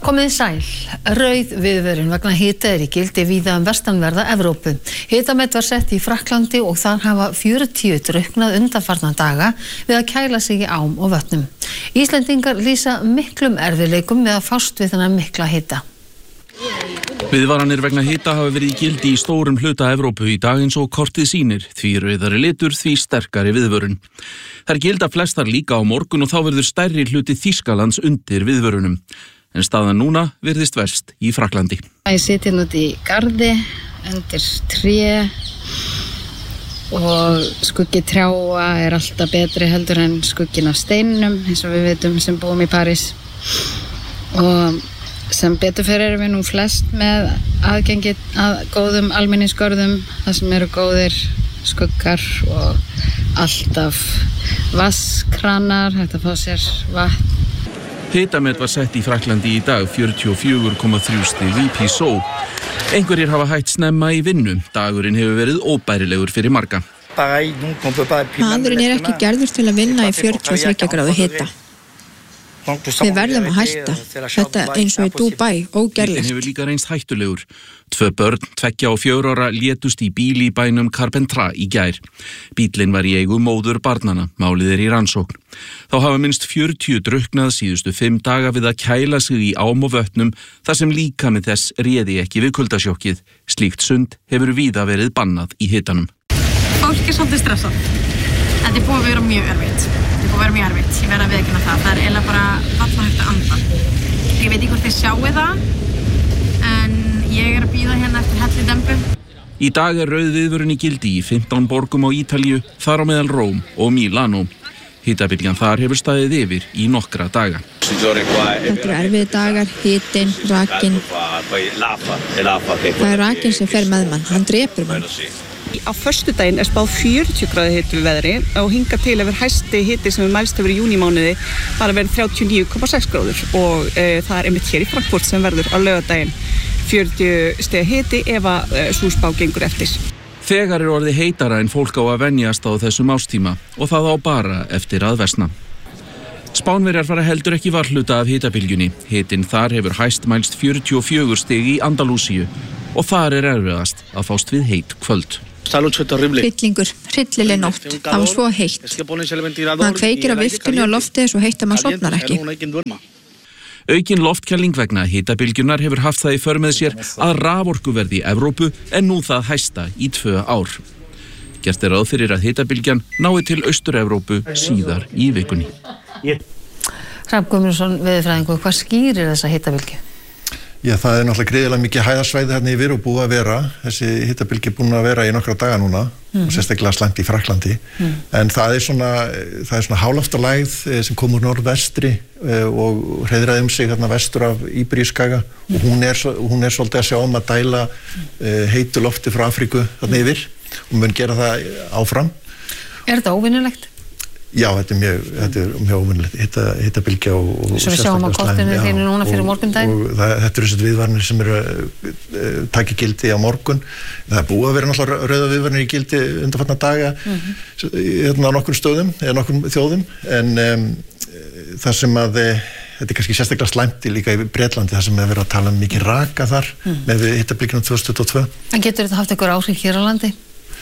Komið sæl. Rauð viðvörun vegna hita í gildi víða vestanverða Evrópu. Hitamet var sett í Frakklandi og þar hafa 40 drukknað undanfarna daga við að kæla sig í ám og vötnum. Íslendingar lýsa miklum erfiðleikum við að fást við þennan mikla hita. Viðvaranir vegna hita hafa verið í gildi í stórum hluta Evrópu í dag eins og kortið sýnir, því rauðari litur, því sterkari viðvörun. Þær gilda flestar líka á morgun og þá verður stærri hluti Þýskalands undir viðvörunum. En staðan núna virðist verst í Frakklandi. Ég sit hérna út í garði, undir tré og skuggi trjáa alltaf betri heldur en skuggin af steinum, eins og við vitum sem búum í París. Og sem betur fyrir erum við nú flest með aðgengi að góðum almenningsgörðum, þar sem eru góðir skuggar og alltaf vatnskranar, hægt að fá sér vatn. Hitamet var sett í Frakklandi í dag, 44,3 stig í Písó. Einhverjir hafa hætt snemma í vinnu. Dagurinn hefur verið óbærilegur fyrir marga. Maðurinn ekki gerður til að vinna í 43 gráðu hita. Við verðum að hætta. Þetta eins og í Dubai, ógerlegt. Bíllinn hefur líka reynst hættulegur. 2 börn, 2 og 4 ára létust í bíl í bænum Carpentra í gær. Bíllinn var í eigu móður barnanna. Málið í rannsókn. Þá hafa minnst 40 drukknað síðustu 5 daga við að kæla sig í ám og vötnum þar sem líkami þess réði ekki við kuldasjokkið. Slíkt sund hefur víða verið bannað í hitanum. Fólk svolítið stressað. Þetta búið að vera mjög erfitt. Ég verð að viðurkenna það. Það eiginlega bara varla hægt að anda. Ég veit ekki hvort þið sjáið það, en ég að bíða hérna eftir hellidembu. Í dag rauð viðvörun í gildi í 15 borgum á Ítalíu, þar á meðal Róm og Milano. Hitabylgjan þar hefur staðið yfir í nokkra daga. Þetta erfiði dagar, hitinn, rakinn. Það rakinn sem fer með mann, hann drepur mann. Á föstudaginn spáð 40 gráðu hiti við veðri og hingað til hefur hæsti hiti sem við mælst hefur í júnímánuði bara verið 39,6 gráður og það einmitt hér í Frankfurt sem verður á laugardaginn 40 stiga hiti ef að sú spá gengur eftir. Þegar orðið heitara en fólk á að venjast á þessum ástíma og það á bara eftir að versna. Spánverjar fara heldur ekki varhluta af hitabylgjunni. Hitinn þar hefur hæst mælst 44 stig í Andalúsíu og þar erfiðast að fást við heit kvöld. Hryllingur, hryllileg nótt, það var svo heitt. Það kveikir á viftunni og loftið svo heitt að maður sofnar ekki. Aukin loftkæling vegna hitabylgjunar hefur haft það í för með sér að raforkuverð í Evrópu en nú það hæsta í 2 ár. Gert ráð fyrir að hitabylgjan nái til Austur-Evrópu síðar í vikunni. Hrafn Guðmundsson, veðurfræðingur, hvað skýrir þessa hitabylgju? Já, það náttúrulega gríðarlega mikið hæðarsvæði hérna yfir og búið að vera. Þessi hitabylgja búin að vera í nokkra daga núna og sérstaklega slæmt í Frakklandi. En það er svona háloftalægð sem kom úr norðvestri og hreiðraði sig hérna vestur af Íberíuskaga og hún er svolítið að sjá að dæla heitu lofti frá Afríku þarna yfir og mun gera það áfram. Er þetta óvinnulegt? Já, þetta er mjög óvinnulegt, hitabylgja og svo við sjáum á kortinu þínu núna fyrir morgundaginn. Og þetta eru þessi viðvaranir sem eru taki gildi á morgun. Það er búið að vera náttúrulega rauða viðvaranir í gildi undanfarna daga á nokkrum stöðum, eða nokkrum þjóðum, en það sem að þetta er kannski sérstaklega slæmt líka í Bretlandi, það sem er verið að tala mikið raka þar með hitabylgjunum 2022. En getur þetta haft einhver áhrif hér á landi?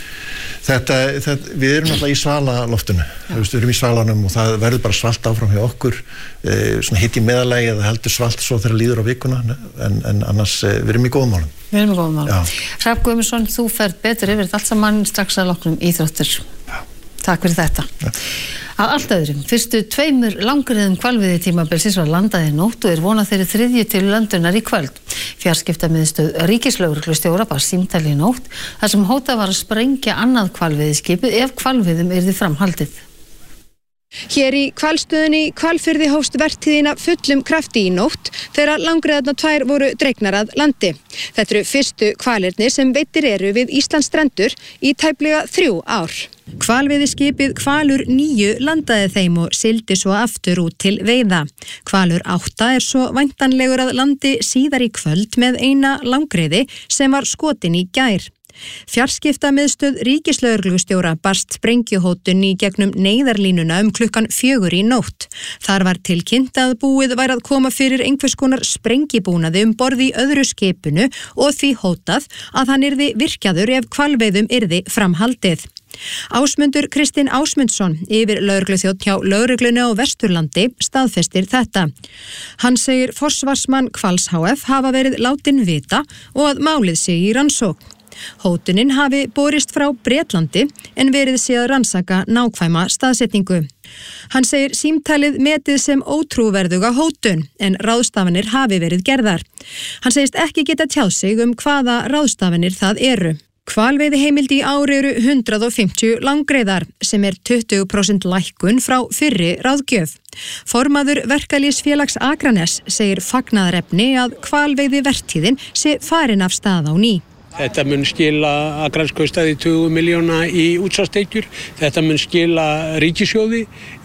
Við erum alltaf í svalaloftinu, við erum í svalanum og það verður bara svalt áfram hjá okkur, svona hitt í meðalagi eða heldur svalt svo þegar líður á vikuna, en annars við erum í góðum málum. Við erum í góðum málum. Hrafn Guðmundsson, þú ferð betur yfir þetta allt saman strax að loknum íþróttir. Takk fyrir þetta. Að allt öðrum, fyrstu 2 langriðum hvalveiðitímabilsins var landað í nótt og vonað þeirri 3. til löndunar í kvöld. Fjarskiptamiðstöð ríkislögreglustjóra bar símtal í nótt þar sem hótað var að sprengja annað hvalveiðiskipið ef hvalveiðum yrði framhaldið. Hér í hvalstöðinni Hvalfirði hófst vertíðina fullum krafti í nótt þegar langriðarnar 2 voru dregnar að landi. Þetta eru fyrstu hvalirnir sem veiddir eru við Íslandsstrendur í tæplega 3 ár. Hvalveiðiskipið Hvalur 9 landaði þeim og sigldi svo aftur út til veiða. Hvalur 8 er svo væntanlegur að landi síðar í kvöld með eina langriði sem var skotin í gær. Fjarskiptamiðstöð ríkislögreglustjóra barst sprengjuhótun í gegnum neyðarlínuna klukkan 4 í nótt. Þar var tilkynnt að búið væri að koma fyrir einhvers konar sprengibúnaði borð í öðru skipinu og því hótað að hann yrði virkjaður ef hvalveiðum yrði framhaldið. Ásmundur Kristinn Ásmundsson, yfirlögregluþjónn hjá lögreglunni á Vesturlandi, staðfestir þetta. Hann segir forsvarsmann Hvals HF hafa verið látin vita og að málið sé í rannsókn. Hótunin hafi borist frá Bretlandi en verið sé að rannsaka nákvæma staðsetningu. Hann segir símtalið metið sem ótrúverðuga hótun en ráðstafanir hafi verið gerðar. Hann segist ekki geta tjáð sig hvaða ráðstafanir það eru. Hvalveiðiheimild í ár eru 150 langreyðar sem 20% lækkun frá fyrri ráðgjöf. Formaður Verkalýðsfélags Akraness segir fagnaðarefni að hvalveiðivertíðin sé farin af stað á ný. Þetta mun skila Akraneskaustaði 20 milljóna í útsvarstekjur. Þetta mun skila ríkissjóði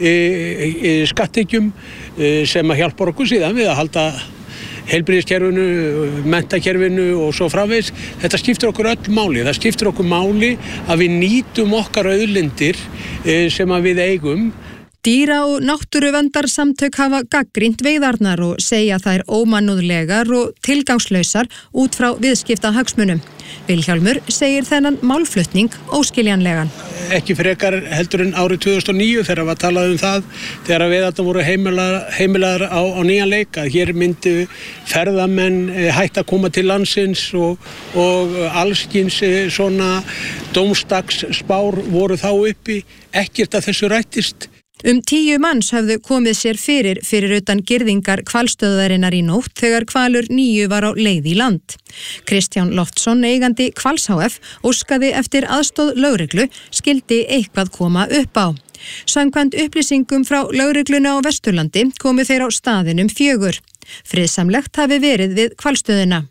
skattekjum sem að hjálpa okkur síðan við að halda heilbrigðiskerfinu, menntakerfinu og svo framvegis. Þetta skiptir okkur öll máli. Það skiptir okkur máli að við nýtum okkar auðlindir sem að við eigum. Dýra- og náttúruverndarsamtök hafa gagnrýnt veiðarnar og segja þær ómannúðlegar og tilgangslausar út frá viðskiptahagsmunum. Vilhjálmur segir þennan málflutning óskiljanlegan. Ekki frekar heldur en árið 2009 þegar var talað það, þegar veiðarnar voru heimilaðar á nýjan leik, að hér myndu ferðamenn hætta að koma til landsins og allskyns svona dómsdagsspár voru þá uppi, ekkert að þessu rættist. 10 manns höfðu komið sér fyrir utan girðingar hvalstöðvarinnar í nótt þegar hvalur 9 var á leið í land. Kristján Loftsson, eigandi Hvals HF, óskaði eftir aðstoð lögreglu, skildi eitthvað koma upp á. Samkvæmt upplýsingum frá lögreglunni á Vesturlandi komu þeir á staðinum 4. Friðsamlegt hafi verið við hvalstöðina.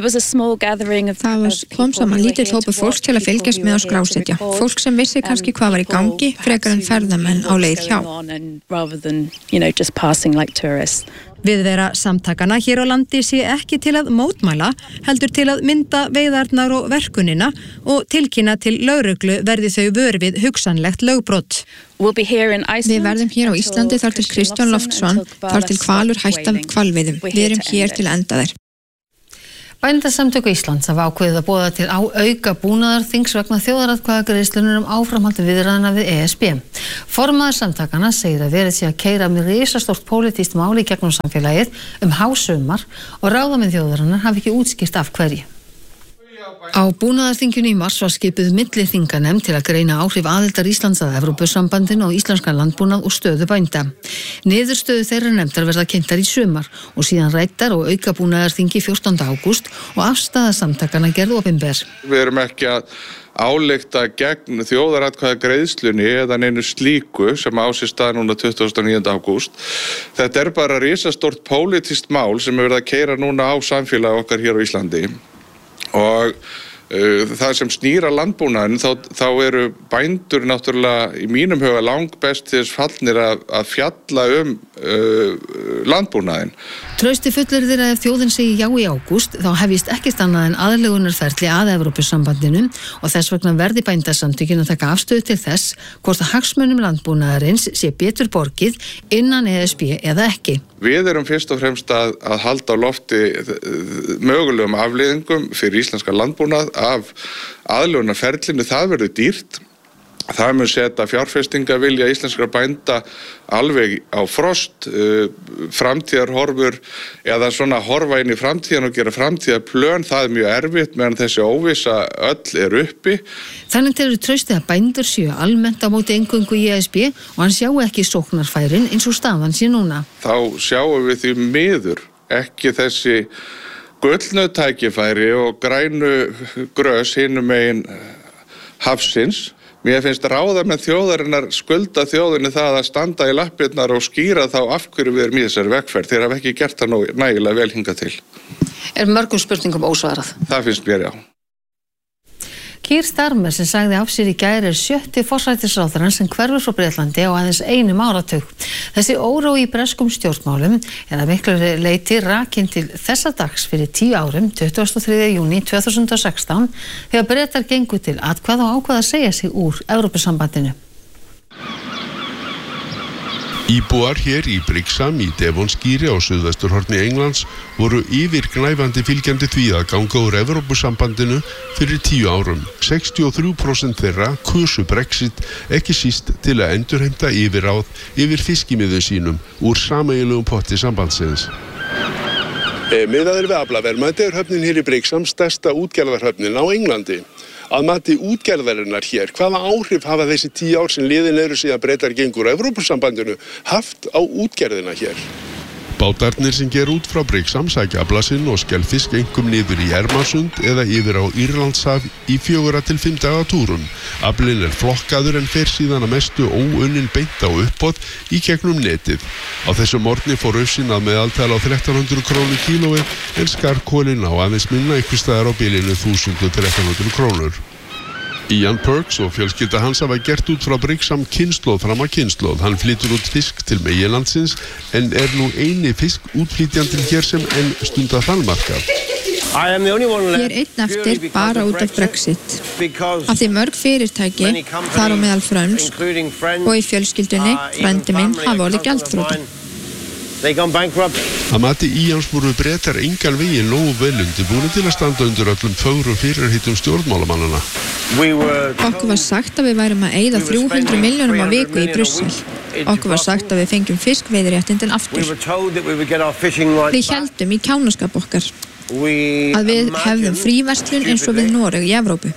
Það kom saman lítill hópur fólks til að fylgjast með að skrásetja. Fólk sem vissi kannski hvað var í gangi, frekar en ferðamenn á leið hjá. Viðvera samtakana hér á landi sé ekki til að mótmæla, heldur til að mynda veiðarnar og verkunina og tilkynna til lögreglu verði þau vör við hugsanlegt lögbrot. Við verðum hér á Íslandi þar til Kristján Loftsson, þar til hvalur hættan hvalveiðum. Við erum hér til að enda þær. Bændasamtök Íslands hafa ákveðið að boða til auka búnaðarþings vegna þjóðaratkvæðagreiðslunnar áframhaldi viðræðna við ESB. Formaður samtakana segir að verið sé að keyra með risastórt pólitískt mál í gegnum samfélagið hásumar og ráðamenn þjóðarinnar hafi ekki útskýrt af hverju. Á búnaðarþinginu í mars var skipuð milliþinganefnd til að greina áhrif aðildar Íslands að Evrópusambandinu og íslenskan landbúnað og stöðu bænda. Niðurstöðu þeirra nefndar verða kynntar í sumar og síðan ræddar og auka búnaðarþingi 14. ágúst og afstaða samtakana gerð opinber. Við erum ekki að álykta gegn þjóðaratkvæðagreiðslunni eða neinu slíku sem á sér stað núna 29. ágúst. Þetta er bara risastórt pólitískt mál sem er verið að keyra núna á samfélagi okkar hér á Íslandi. Og það sem snýra landbúnaðin þá eru bændur náttúrulega í mínum huga langbest til þess fallnir að fjalla landbúnaðin. Trausti fullyrðir að ef þjóðin segi já í ágúst þá hefjist ekkert annað en aðlögunarferli að Evrópusambandinu og þess vegna verði bændasamtökin að taka afstöðu til þess hvort að hagsmunum landbúnaðarins sé betur borgið innan ESB eða ekki. Við erum fyrst og fremst að halda á lofti mögulegum afleiðingum fyrir íslenska landbúnað af aðlögunarferlinu. Það verður dýrt. Það mun setja fjárfestingavilja íslenskra bænda alveg á frost, framtíðarhorfur eða svona horfa inn í framtíðan og gera framtíðarplön. Það er mjög erfitt meðan þessi óvissa öll er uppi. Þannig telur Trausti að bændur séu almennt á móti eingöngu í ESB og hann sjái ekki sóknarfærin eins og staðan sé núna. Þá sjáum við því miður ekki þessi gullnu tækifæri og grænu grös hinum megin hafsins. Mér finnst ráðamenn þjóðarinnar skulda þjóðinni það að standa í lappirnar og skýra þá af hverju við erum í þessari vegferð. Þeir hafa ekki gert það nægilega vel hingað til. Er mörgum spurningum ósvarað? Það finnst mér, já. Keir Starmer sem sagði af sér í gær 7. forsætisráðherrann sem hverfur frá Bretlandi á aðeins 1 áratug. Þessi órói í breskum stjórnmálum að miklu leyti rakin til þessa dags fyrir 10 árum, 23. júní 2016, þegar Bretar gengu til atkvæða og ákvaða að segja sig úr Evrópusambandinu. Íbúar hér í Brixham í Devonskíri á suðvesturhorni Englands voru yfirgnæfandi fylgjandi því að ganga úr Evrópusambandinu fyrir 10 árum. 63% þeirra kusu Brexit ekki síst til að endurheimta yfirráð yfir fiskimiðum sínum úr sameiginlegum potti sambandsins. Miðað við aflaverðmæti höfnin hér í Brixham stærsta útgerðarhöfnin á Englandi. Að mati útgerðarinnar hér, hvaða áhrif hafa þessi 10 ár sem liðin eru síðan Bretar gengur á Evrópusambandinu haft á útgerðina hér? Bátarnir sem ger út frá Brixham sækja afla sinn og skelfisk einkum niður í Ermarsund eða yfir á Írlandshaf í 4 til 5 daga túrum. Aflinn flokkaður en fer síðan að mestu óunnin beint á uppboð í gegnum netið. Á þessum morgni fór ufsinn að meðaltala á 1300 krónur kílóið en skarkolinn á aðeins minna einhvers staðar á bilinu 1000 til 1300 krónur. Ian Perks og fjölskylda hans hafa gert út frá Brixham kynslóð fram að kynslóð. Hann flytur út fisk til meginlandsins en nú eini fiskútflytjandinn hér sem enn stundar þalmarkað. Ég einn eftir bara út af Brexit. Af því mörg fyrirtæki, þar á meðal frönsk og í fjölskyldunni, frændi minn, hafa orðið gjaldþrota. Að mati Íans voru Bretar engan veginn nógu vel undirbúnir til að standa undir öllum fögrum fyrirheitum stjórnmálamannanna. Okkur var sagt að við værum að eyða 300 milljónum á viku í Brussel. Okkur var sagt að við fengjum fiskveiðiréttindin aftur. Við héldum í kjánaskap okkar að við hefðum fríverslun eins og við Noreg í Evrópu.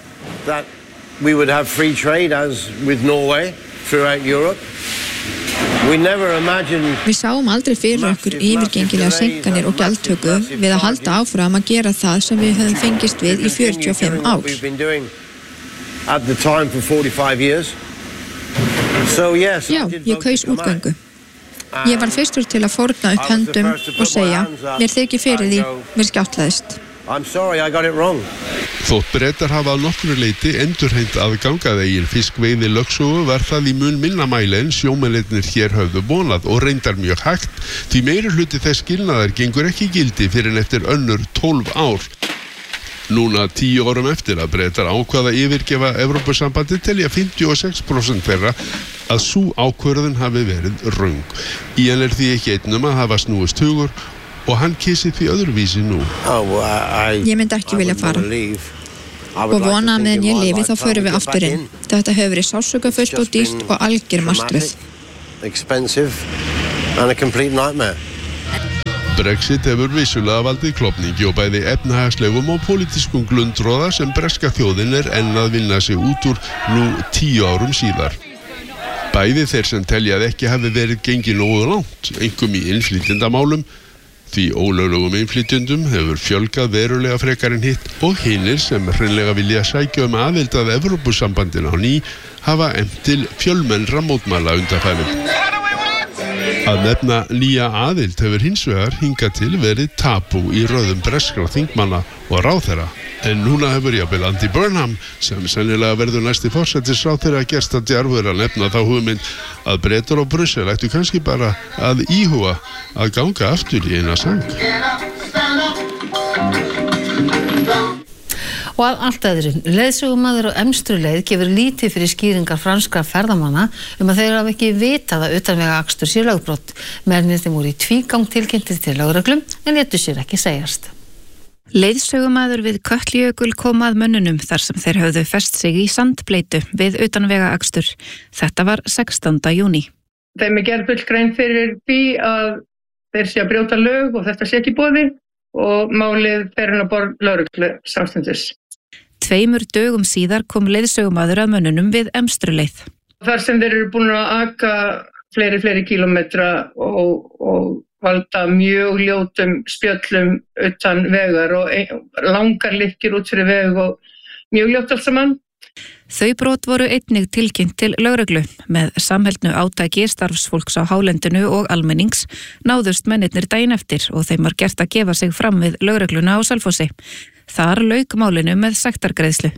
Við sáum aldrei fyrir okkur yfirgengilega seinkanir og gjaldtöku við að halda áfram að gera það sem við höfum fengist við í 45 ár. Já, ég kaus útgöngu. Ég var fyrstur til að fórna upp höndum og segja, mér þykir fyrir því, mér skjáttlaðist. Þótt Bretar hafa að nokkru leyti endurheimt aðgang að eigin fiskveiði lögsögu var það í mun minna mæli en sjómennirnir hér höfðu vonað og reyndar mjög hægt því meiri hluti þess skilnaðar gengur ekki í gildi fyrir en eftir önnur 12 ár. Núna 10 árum eftir að Bretar ákvaða yfirgefa Evrópusambandi telja 56% þeirra að sú ákvörðun hafi verið röng. Ian því ekki einnum að hafa snúist hugur og hann kyssi því öðruvísi nú. Ég myndi ekki vilja fara og vona að meðan ég lifi þá förum við aftur inn. Þetta hefur verið sársaukafullt og dýrt og algjör martröð. Brexit hefur vissulega valdið klofningi og bæði efnahagslegum og pólitískum glundroða sem breska þjóðin enn að vinna sig út úr nú 10 árum síðar. Bæði þeir sem telja að ekki hafi verið gengið nógu langt, einkum í innflytjendamálum, því ólöglegum innflytjendum hefur fjölgað verulega frekar en hitt og hinir sem hreinlega vilja sækja aðild að Evrópusambandinu á ný hafa efnt til fjölmennra mótmæla undanfarin. Að nefna nýja aðild hefur hins vegar hingað til verið tabú í röðum breskra þingmanna og ráðherra. En núna hefur jafnvel Andy Burnham, sem sennilega verður næsti forsætisráðherra gerst að djarfur að nefna þá hugmynd að Bretar og Brussel ættu kannski bara að íhuga að ganga aftur í eina sang. Og að allt öðru, leiðsögumaður á Emstruleið gefur lítið fyrir skýringar franskra ferðamanna að þeir hafa ekki vitað að utanvegaakstur sé lögbrot. Mennirnir voru í tvígang tilkynntir til lögreglum en létu sér ekki segjast. Leiðsögumaður við Kötlujökul kom að mönnunum þar sem þeir höfðu fest sig í sandbleitu við utanvegaakstur. Þetta var 16. júní. Þeim gerð full grein fyrir því að þeir sé að brjóta lög og þetta sé ekki í boði og málið fer inn á borð lögreglu samstundis. 2 dögum síðar kom leiðsögumaður að mönnunum við Emstruleið. Þar sem þeir eru búin að aka fleiri kílómetra og valda mjög ljótum spjöllum utan vegar og langar lykkjur út fyrir veg og mjög ljótt allt saman. Þau brot voru einnig tilkynnt til lögreglu. Með samheldnu átaki starfsfólks á hálendinu og almennings náðust mennirnir daginn eftir og þeim var gert að gefa sig fram við lögregluna á Selfossi. Þar lauk málinu með sektargreiðslu.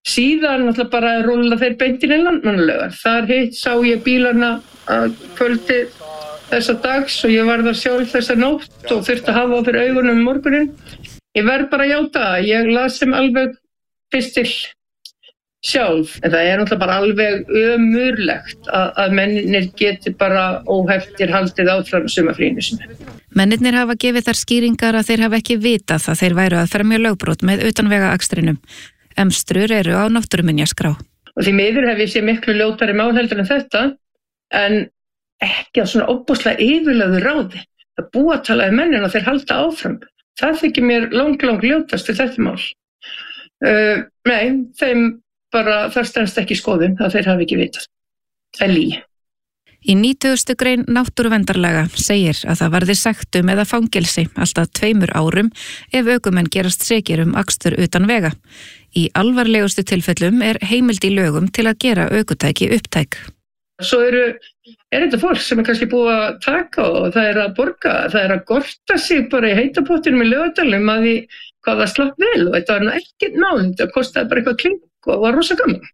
Síðan náttúrulega bara rúlla þeir beint inn í Landmannalaugar. Þar sá ég bílana að kvöldi þessa dags og ég var það sjálf þessa nótt og þurfti að hafa á fyrir augunum morgunin. Ég verð bara að játa að ég las sem alveg pistil sjálf. En það náttúrulega bara alveg ömurlegt að mennir geti bara óheftir haldið áfram sumarfríinu sinni. Mennirnir hafa gefið þær skýringar að þeir hafa ekki vitað að þeir væru að fremja lögbrot með utanvegaakstrinum. Emstrur eru á náttúruminjaskrá. Og því miður hef ég séð miklu ljótari mál heldur en þetta, en ekki á svona óbúslega yfirlögðu ráði. Það búa að tala mennina þeir halda áfram. Það þykir mér lang ljótast til þetta mál. Nei, þeim bara það stenst ekki skoðun að þeir hafi ekki vitað. Það er lygi. Í 90. grein náttúruverndarlaga segir að það varði sektum eða fangelsi alltaf 2 árum ef ökumenn gerast sekir akstur utan vega. Í alvarlegustu tilfellum er heimild í lögum til að gera ökutæki upptæk. Svo er þetta fólk sem kannski búið að taka og það að borga, það að gorta sig bara í heitapottinum í Laugardalnum að því hvað það slapp vel og þetta var ekkert náðund, það kostaði bara eitthvað klink og var rosa gaman.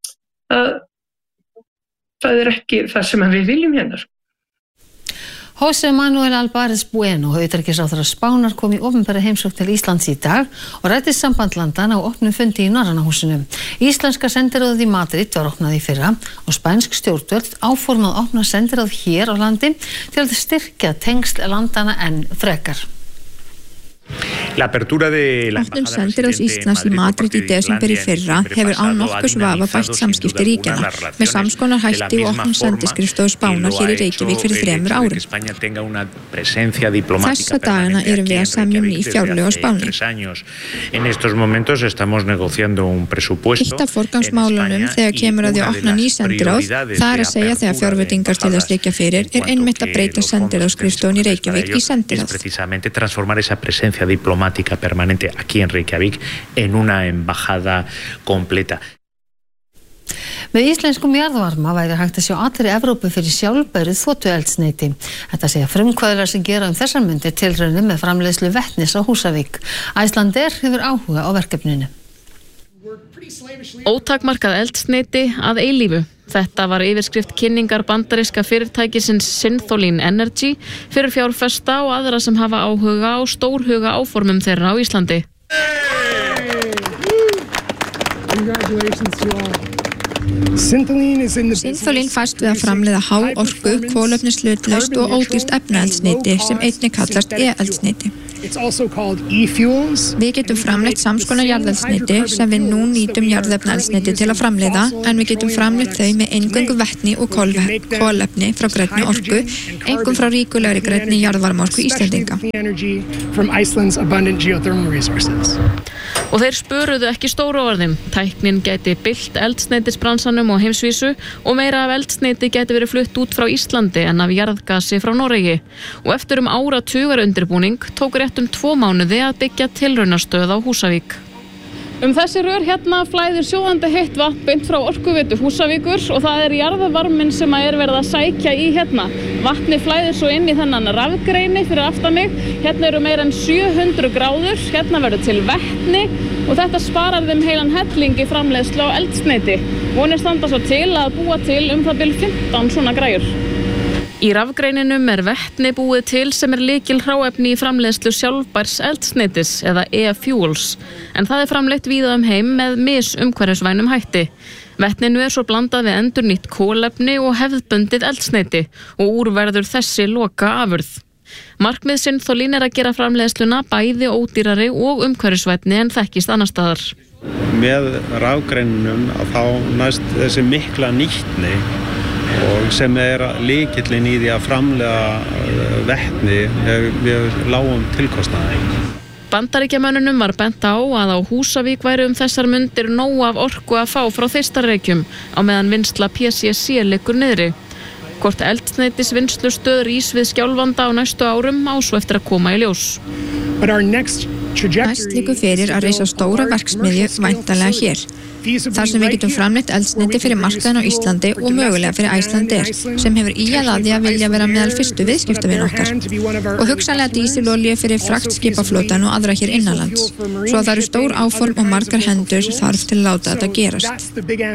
Það er ekki það sem við viljum hérna. José Manuel Álvarez Bueno, utanríkisráðherra Spánar, kom í opinbera heimsókn til Íslands í dag og ræddi samband landanna á opnum fundi í Norræna húsinu. Íslenska sendiráðið í Madrid var opnað í fyrra og spænsk stjórnvöld áformað að opna sendiráð hér á landi til að styrkja tengsl landanna enn frekar. Opnun sendiráðs Íslands í Madrid í desember í fyrra hefur án nokkurs vafa bætt samskipti ríkjanna með samskonar hætti og opnun sendiskrifstofu Spánar hér í Reykjavík fyrir 3 árum. Þessa dagana erum við að semja ný fjárlög á Spáni. Eitt af forgangsmálunum þegar kemur að því að opna ný sendiráð, það að segja þegar fjárveitingar til þess liggja fyrir, er einmitt að breyta sendiráðskrifstofun í Reykjavík í sendiráð. Diplomática permanente aquí en Reykjavík en una embajada completa. Með íslenskum jarðvarma væri hægt að sjá allri Evrópu fyrir sjálfbæru þotueldsneyti. Þetta segja frumkvöðlar sem gera þessar mundir tilraunir með framleiðslu vetnis á Húsavík. Icelandair hefur áhuga á verkefninu. Ótakmarkað eldsneyti að eilífu. Þetta var yfirskrift kynningar bandaríska fyrirtækisins Synthol Energy fyrir fjárfesta og aðra sem hafa áhuga á stórhuga áformum þeirra á Íslandi. Syntholin fæst við að framleiða háorku, kolefnishlutlaust og ódýrt efnaeldsneyti sem einnig kallast e-eldsneyti. Við getum framleitt samskonar jarðeldsneyti sem við nú nýtum jarðefnaeldsneyti til að framleiða, en við getum framleitt þau með eingöngu vetni og kolefni frá grænni orku, einkum frá ríkulegri grænni jarðvarmaorku Íslendinga. Og þeir spöruðu ekki stóru orðum. Tæknin gæti bylt eldsneytisbransanum á heimsvísu og meira af eldsneyti gæti verið flutt út frá Íslandi en af jarðgasi frá Noregi. Og eftir áratugar undirbúning tók rétt 2 mánuði að byggja tilraunastöð á Húsavík. Þessi rör hérna flæðir sjóðandi heitt vatn beint frá Orkuveitu Húsavíkur og það er jarðvarminn sem er verið að sækja í hérna. Vatni flæðir svo inn í þennan rafgreini fyrir aftan mig. Hérna eru meira en 700 gráður, hérna verður til vetni og þetta sparar þeim heilan helling í framleiðslu á eldsneyti. Vonir standa svo til að búa til það bil 15 svona græjur. Í rafgreininum er vetni búið til sem er lykil hráefni í framleiðslu sjálfbærs eldsneytis eða e-fuels, en það er framleitt víða heim með misumhverfisvænum hætti. Vetninu er svo blandað við endurnýtt kolefni og hefðbundið eldsneyti og úr verður þessi loka afurð. Markmið Synthol er að gera framleiðsluna bæði ódýrari og umhverfisvænni en þekkist annars staðar. Með rafgreininum þá næst þessi mikla nýtni og sem er lykillinn í því að framleiða vetni við lágum tilkostnaði. Bandaríkjamönnunum var bent á að á Húsavík væri þessar mundir nóg af orku að fá frá Þeistareykjum á meðan vinnsla PCC liggur niðri. Hvort eldsneytisvinnslustöð rís við Skjálfanda á næstu árum á svo eftir að koma í ljós. But our next Næst liggur fyrir að reisa stóra verksmiðju væntanlega hér. Þar sem við getum framleitt eldsneyti fyrir markaðinn á Íslandi og mögulega fyrir Icelandair sem hefur ýjað að því að vilja vera meðal fyrstu viðskiptavin okkar og hugsanlega dísilolíu fyrir fraktskipaflotan og aðra hér innanlands. Svo það eru stór áform og margar hendur þarf til að láta þetta gerast.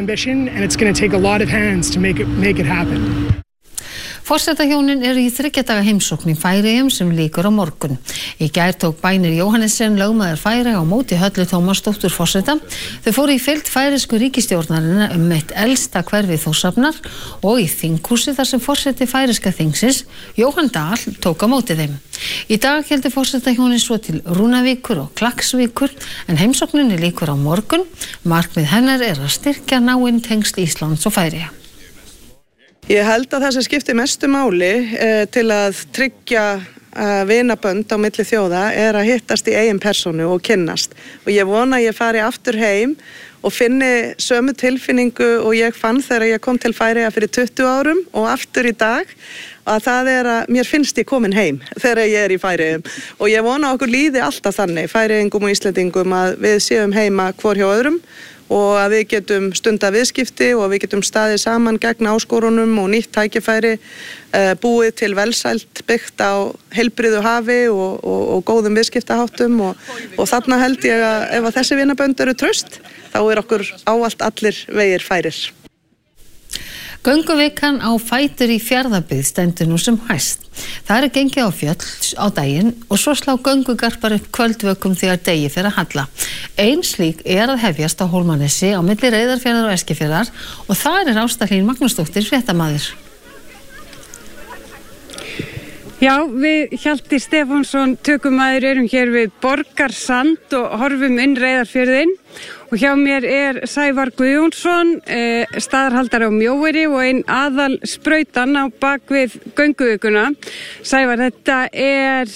Forsetahjónin eru í 3 daga heimsókn í Færeyjum sem lýkur á morgun. Í gær tók Bænir Jóhannessen lögmaður Færeyja á móti Höllu Tómasdóttur forseta. Þau fóru í fylgd færeysku ríkisstjórnarinnar eitt elsta hverfi Þórshafnar og í þinghúsi þar sem forseti færeyska þingsins, Jóhann Dahl, tók á móti þeim. Í dag héldu forsetahjónin svo til Rúnavíkur og Klaksvíkur en heimsókninni lýkur á morgun. Markmið hennar er að styrkja náin tengsl Íslands og Færeyja. Ég held að það sem skiptir mestu máli til að tryggja vinabönd á milli þjóða er að hittast í eigin persónu og kynnast. Og ég vona að ég fari aftur heim og finni sömu tilfinningu og ég fann þegar ég kom til Færeyja fyrir 20 árum og aftur í dag, að það er að mér finnst ég komin heim þegar ég er í Færeyjum. Og ég vona okkur líði alltaf þannig, Færeyingum og Íslendingum, að við séum heima hvor hjá öðrum og að við getum stunda viðskipti og við getum staðið saman gegn áskorunum og nýtt tækifæri, búið til velsæld byggt á heilbrigðu hafi og góðum viðskiptaháttum og þarna held ég að ef að þessi vinabönd eru traust, þá er okkur ávallt allir vegir færir. Gönguvikan á fætur í Fjarðabyggð stendur nú sem hæst. Það er gengið á fjöll á daginn og svo slá göngugarpar upp kvöldvökum þegar degi fer að halla. Ein slík er að hefjast á Hólmanesi á milli Reyðarfjarðar og Eskifjarðar og þar er Ásta Hlín Magnúsdóttir fréttamaður. Já, við Hjalti Stefánsson tökumaður erum hér við Borgarsand og horfum inn Reyðarfjörðinn og hjá mér er Sævar Guðjónsson, staðarhaldari á Mjóeyri og ein aðal sprautan á bakvið gönguvikuna. Sævar, þetta er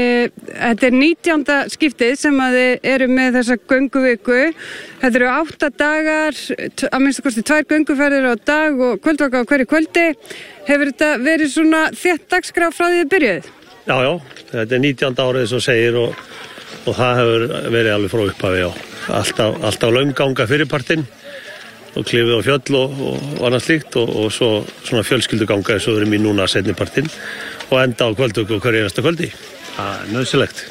19. skiptið sem að þið eru með þessa gönguviku. Þetta eru 8 dagar, að minnsta kosti 2 gönguferðir á dag og kvöldvaka á hverju kvöldi. Hefur þetta verið svona þétt dagskrá frá því þið byrjuð? Já, þetta er 19. árið sem segir og það hefur verið alveg frá upphafi, já. Alltaf launganga fyrirpartinn og klifið á fjöll og annað slíkt og svo svona fjölskylduganga eins og við erum í núna seinnipartinn og enda á kvöldvöku hverju einasta kvöldi. Það er nauðsynlegt.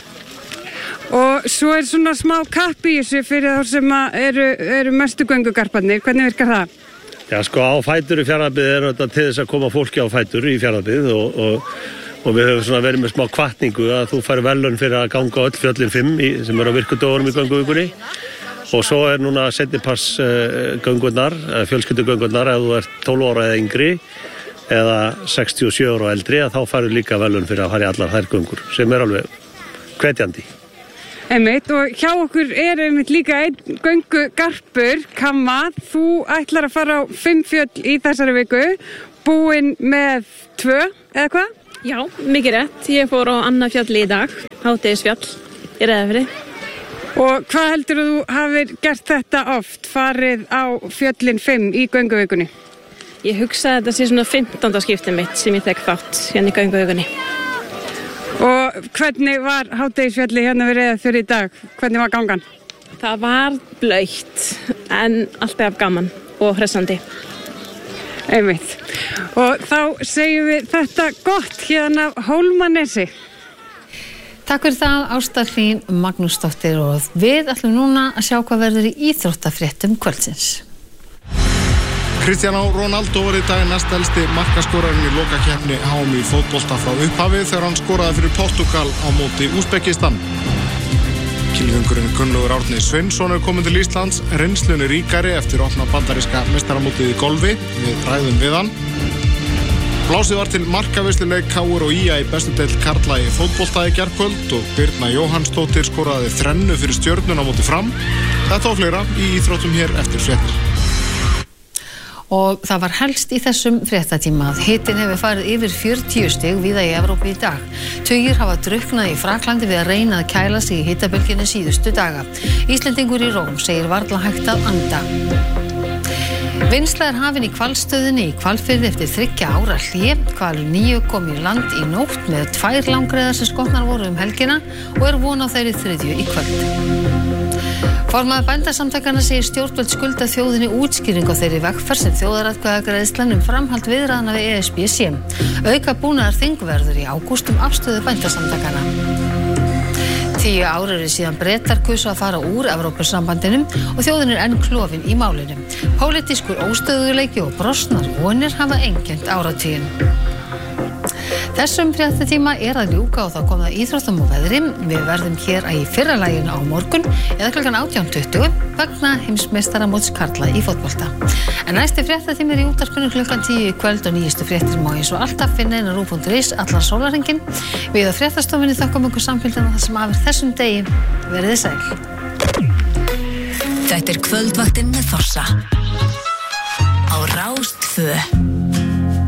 Og svo er svona smá kapp í þessu fyrir þá sem eru mestu göngugarparnir. Hvernig virkar það? Já, sko, á fætur í Fjarðabyggð er þetta til þess að koma fólki á fætur í Fjarðabyggð og við höfum svona verið með smá hvatningu að þú færi verðlaun fyrir að ganga öll fjöllin 5 sem eru á virkudögunum í gönguvikunni og svo er núna seinnipass göngurnar, fjölskyldugöngurnar ef þú ert 12 ára eða yngri eða 67 ára og eldri að þá færi líka verðlaun fyrir að fara í allar þær göngur sem er alveg hvetjandi. Einmitt, og hjá okkur er einmitt líka einn göngugarpur, Kamma. Þú ætlar að fara á 5 fjöll í þessari viku, búin með 2, eða hvað? Já, mikið rétt. Ég fór á annað fjall í dag, Hádegisfjall í Reyðarfirði. Og hvað heldur þú hafir gert þetta oft, farið á fjöllin 5 í gönguvikunni? Ég hugsa að þetta sé svona 15. skiptið mitt sem ég tek þátt hérna í gönguvikunni. Og hvernig var Hádegisfjalli hérna við Reyðarfjörð í dag? Hvernig var gangan? Það var blautt en alltaf gaman og hressandi. Einmitt. Og þá segjum við þetta gott hérna af Hólmanesi. Takk fyrir það, Ásta Hlín Magnúsdóttir og við ætlum núna að sjá hvað verður í íþróttafréttum kvöldsins. Cristiano Ronaldo var í dag næst elsti markaskorarinn í lokakeppni HM í fótbolta frá upphafi þegar hann skoraði fyrir Portugal á móti Úsbekistan. Kylfingurinn kunnlegur Árni Sveinsson er komin til Íslands, reynslunni ríkari eftir opna bandaríska meistaramótið í golfi, við ræðum við hann. Blásið var til markaveisluleik KR og IA í bestu deild karla í fótbolta í gærkvöld og Birna Jóhannsdóttir skoraði 3 fyrir Stjörnuna á móti Fram. Þetta og fleira í íþróttum hér eftir fréttir. Og það var helst í þessum fréttatíma að hitinn hefur farið yfir 40 stig víða í Evrópu í dag. Tugir hafa drukknað í Fraklandi við að reyna að kæla sig í hitabylgjunni síðustu daga. Íslendingur í Róm segir varla hægt að anda. Vinnsla hafin í hvalstöðinni í Hvalfirði eftir 3 ára hlé. Hvalur 9 kom í land í nótt með 2 langreyðar sem skotnar voru helgina og von á þeirri 3. í kvöld. Formaður Bændasamtakanna segir stjórnvöld skulda þjóðinni útskýringu á þeirri vegferð sem þjóðaratkvæðagreiðslan framhald viðræðna við ESB sé. Auka búnaðar þingverður í ágúst afstöðu Bændasamtakanna. 10 ár eru síðan Bretar kusu að fara úr Evrópusambandinu og þjóðin enn klofin í málinu. Pólitískur óstöðuleiki og brostnar vonir hafa einkennt áratuginn. Þessum fréttatíma að ljúka og þá kom það íþróttum og veðri. Við verðum hér í fyrra laginu á morgun eða klukkan 18:20 vegna heimsmeistaramóts karla í fótbolta. En næsti fréttatími í útvarpinu klukkan 10 í kvöld og nýjustu fréttir má eins og alltaf finna inn á RÚV.is allan sólarhringinn. Við á fréttastofunni þökkum ykkur samfylgdina það sem afir þessum degi. Verið sæl. Þetta Kvöldvaktin með Þorsa á Rás 2.